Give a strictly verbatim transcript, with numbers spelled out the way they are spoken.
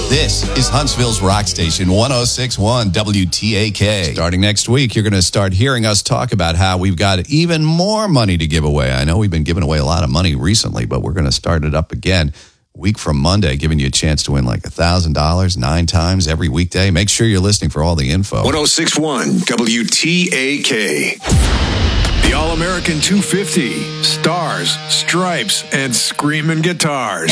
This is Huntsville's Rock Station, one oh six point one W T A K. Starting next week, you're going to start hearing us talk about how we've got even more money to give away. I know we've been giving away a lot of money recently, but we're going to start it up again a week from Monday, giving you a chance to win like one thousand dollars nine times every weekday. Make sure you're listening for all the info. one oh six point one W T A K. The All-American two fifty. Stars, stripes, and screaming guitars.